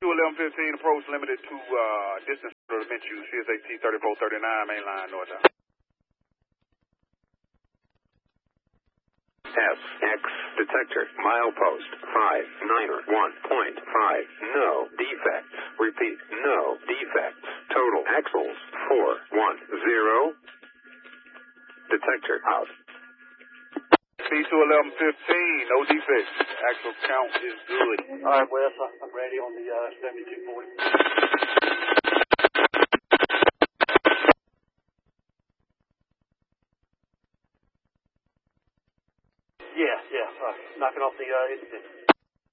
1115, approach limited to distance to the Minshew, CSAT 3439, mainline northbound. SX detector, milepost 591.5, no defects. Repeat, no defects. Total axles 410. Detector out. C2 1115, no defects. Axle count is good. All right, Wes, I'm ready on the 7240. Yeah, knocking off the engine.